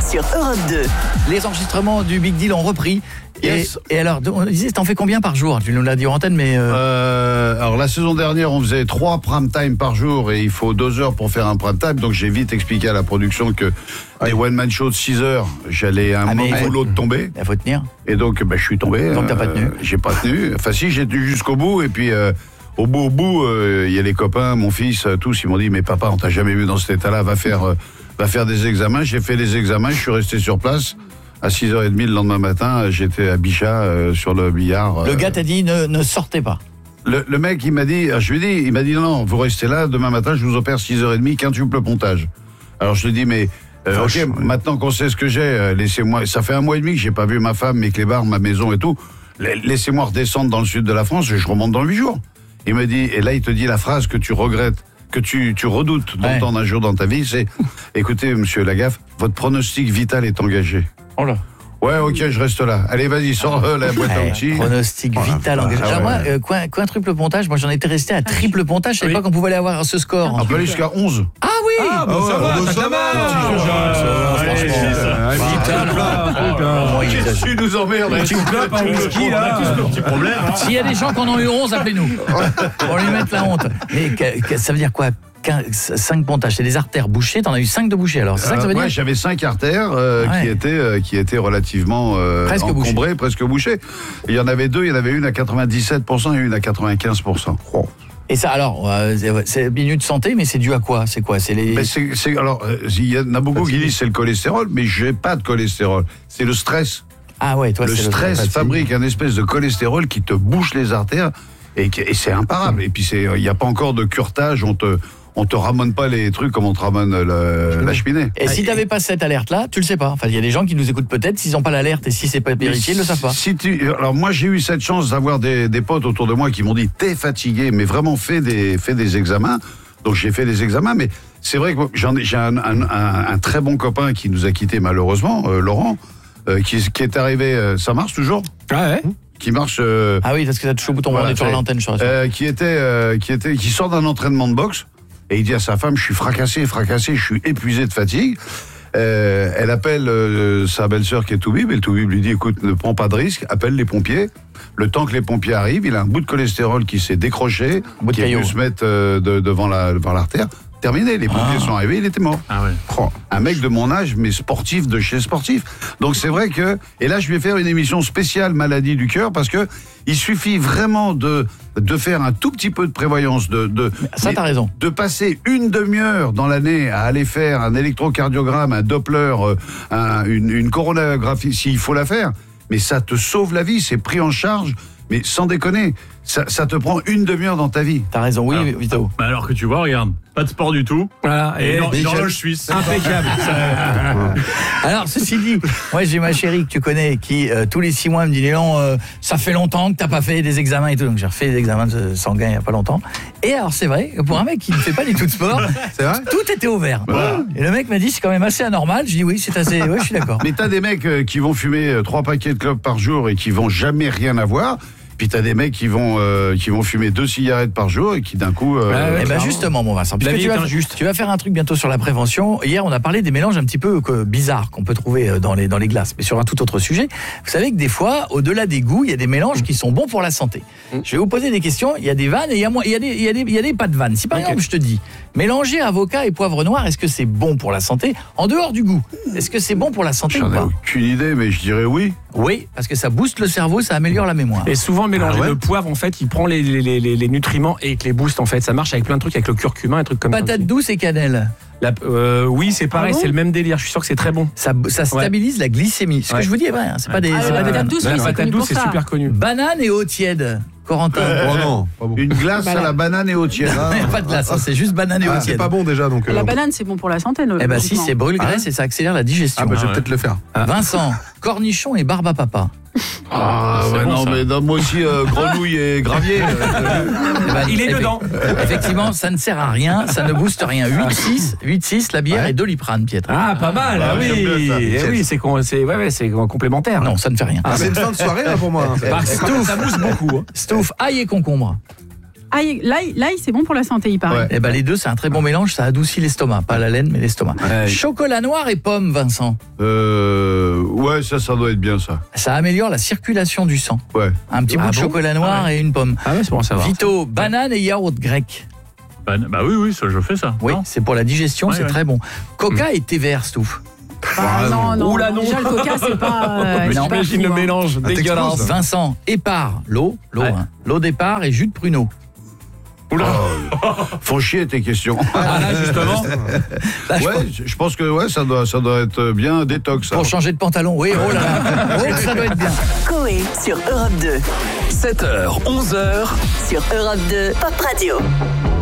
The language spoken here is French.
sur Europe 2. Les enregistrements du Big Deal ont repris. Yes. Et alors, on disait, t'en fais combien par jour? Tu nous l'as dit en antenne, mais... Alors la saison dernière, on faisait 3 prime time par jour et il faut 2 heures pour faire un prime time. Donc j'ai vite expliqué à la production que des one-man shows de 6 heures, j'allais un moment ou l'autre tomber. Il faut tenir. Et donc je suis tombé. Donc t'as pas tenu. J'ai pas tenu. Enfin si, j'ai tenu jusqu'au bout. Et puis au bout, il y a les copains, mon fils, tous, ils m'ont dit, mais papa, on t'a jamais vu dans cet état-là, va faire des examens. J'ai fait les examens, je suis resté sur place. À 6h30 le lendemain matin, j'étais à Bichat sur le billard. Le gars t'a dit ne sortez pas. Le mec, il m'a dit, il m'a dit non, vous restez là, demain matin, je vous opère 6h30, quintuple pontage. Alors je lui ai dit, mais ok, maintenant qu'on sait ce que j'ai, laissez-moi, ça fait 1 mois et demi que j'ai pas vu ma femme, mes clébards, ma maison et tout, laissez-moi redescendre dans le sud de la France et je remonte dans 8 jours. Il me dit, et là il te dit la phrase que tu regrettes, que tu redoutes d'entendre un jour dans ta vie, c'est, écoutez monsieur Lagaffe, votre pronostic vital est engagé. Oh là. Ouais, ok, je reste là. Allez, vas-y, sors la boîte à outils. Pronostic vital engagé. Alors moi, quintuple pontage, moi j'en étais resté à triple pontage. Je savais pas qu'on pouvait aller avoir ce score. On peut aller jusqu'à 11. Ah oui. Ah bon, ça va, t'as Qu'est-ce que tu nous emmerdes? Tu me clopes un whisky là, petit problème. S'il y a des gens qui en ont eu 11, appelez-nous. Pour lui mettre la honte. Mais ça veut dire quoi? 5 pontages, c'est des artères bouchées, t'en as eu 5 de bouchées alors, c'est ça que ça veut dire? Ouais, j'avais 5 artères qui étaient relativement encombrées, presque bouchées. Il y en avait 2, il y en avait une à 97% et une à 95%. Oh. Et ça alors, c'est minute santé, mais c'est dû à quoi? C'est quoi? C'est les... Alors, il y en a beaucoup qui disent c'est le cholestérol, mais j'ai pas de cholestérol, c'est le stress. Ah ouais, toi le stress fabrique un espèce de cholestérol qui te bouche les artères et c'est imparable. Et puis il n'y a pas encore de curetage, on te ramène pas les trucs comme on te ramène la cheminée. Et si t'avais pas cette alerte-là, tu le sais pas. Enfin, il y a des gens qui nous écoutent peut-être, s'ils n'ont pas l'alerte et si c'est pas vérifié, ils le savent pas. Alors moi, j'ai eu cette chance d'avoir des potes autour de moi qui m'ont dit t'es fatigué, mais vraiment fais des examens. Donc j'ai fait des examens, mais c'est vrai que j'ai un très bon copain qui nous a quittés malheureusement, Laurent, qui est arrivé. Ça marche toujours? Ah ouais. Qui marche. Ah oui, parce que t'as touché au bouton, on est sur l'antenne, je crois. Qui sort d'un entraînement de boxe. Et il dit à sa femme, je suis fracassé, je suis épuisé de fatigue. Elle appelle sa belle-sœur qui est Toubib, et le Toubib lui dit, écoute, ne prends pas de risque, appelle les pompiers. Le temps que les pompiers arrivent, il a un bout de cholestérol qui s'est décroché, qui a pu se mettre devant l'artère. Terminé, les pompiers sont arrivés, il était mort. Ah ouais. Un mec de mon âge, mais sportif de chez sportif. Donc c'est vrai que... Et là, je vais faire une émission spéciale maladie du cœur, parce que il suffit vraiment de faire un tout petit peu de prévoyance. Ça, t'as raison. De passer une demi-heure dans l'année à aller faire un électrocardiogramme, un Doppler, une coronagraphie, s'il faut la faire. Mais ça te sauve la vie, c'est pris en charge. Mais sans déconner, ça te prend une demi-heure dans ta vie. T'as raison, oui, Vito. Alors que tu vois, regarde, pas de sport du tout. Voilà, et une horloge suisse. Impeccable. Alors, ceci dit, moi j'ai ma chérie que tu connais qui, tous les 6 mois, me dit Léon, ça fait longtemps que t'as pas fait des examens et tout. Donc j'ai refait des examens sanguins il y a pas longtemps. Et alors, c'est vrai, pour un mec qui ne fait pas du tout de sport, tout était ouvert. Voilà. Et le mec m'a dit, c'est quand même assez anormal. Je dis oui, c'est assez. Ouais, je suis d'accord. Mais t'as des mecs qui vont fumer 3 paquets de clopes par jour et qui vont jamais rien avoir. Puis t'as des mecs qui vont fumer 2 cigarettes par jour et qui d'un coup... Eh ben justement, mon Vincent, puisque tu vas faire un truc bientôt sur la prévention. Hier, on a parlé des mélanges un petit peu bizarres qu'on peut trouver dans les glaces, mais sur un tout autre sujet. Vous savez que des fois, au-delà des goûts, il y a des mélanges qui sont bons pour la santé. Je vais vous poser des questions. Il y a des vannes et il y a des pas de vannes. Si par exemple, je te dis, mélanger avocat et poivre noir, est-ce que c'est bon pour la santé en dehors du goût? Est-ce que c'est bon pour la santé ou pas? J'en ai aucune idée, mais je dirais oui. Oui, parce que ça booste le cerveau, ça améliore la mémoire. Et souvent mélanger le poivre, en fait, il prend les nutriments et les booste, en fait. Ça marche avec plein de trucs, avec le curcuma, un truc comme ça. Patate douce et cannelle. Oui, c'est pareil, c'est le même délire. Je suis sûr que c'est très bon. Ça stabilise la glycémie. Ce que je vous dis est vrai, c'est pas des patates douces. La patate douce, c'est super connu. Banane et eau tiède. Corentin. Oh non, pas bon. Une glace à la banane et eau tiède. Il n'y a pas de glace, c'est juste banane et eau tiède. C'est pas bon déjà donc. La banane c'est bon pour la santé. Eh ben si, c'est brûle-graisse et ça accélère la digestion. Ah bah je vais peut-être le faire. Vincent, cornichon et barbe à papa. Ah ouais, bon, non ça. Mais moi aussi grenouille et gravier. Il est dedans. Effectivement, ça ne sert à rien, ça ne booste rien. 8-6, la bière et Doliprane, Pietre. Ah pas mal. Ah oui, c'est complémentaire. Non, ça ne fait rien. C'est une fin de soirée là pour moi. Ça booste beaucoup. Stouff, ail et concombre. L'ail, c'est bon pour la santé, il paraît. Ouais. Et ben les deux, c'est un très bon mélange, ça adoucit l'estomac, pas la laine, mais l'estomac. Ouais. Chocolat noir et pomme, Vincent. Ouais, ça doit être bien, ça. Ça améliore la circulation du sang. Ouais. Un petit bout de chocolat noir et une pomme. Ah ouais, c'est bon à savoir. Vito, banane et yaourt grec. Bah oui, ça, je fais ça. Oui, c'est pour la digestion, c'est très bon. Coca et thé vert, Stouff. Non. Oula, non. Déjà, le coca, c'est pas... J'imagine le mélange dégueulasse. Vincent, épar, l'eau d'épar et jus de pruneau. Oula. Faut chier tes questions. Là, justement. Ouais, je pense que ça doit être bien détox. Pour changer de pantalon, oui, oh là là. Ça doit être bien. Coé sur Europe 2. 7h, 11h. Sur Europe 2, Pop Radio.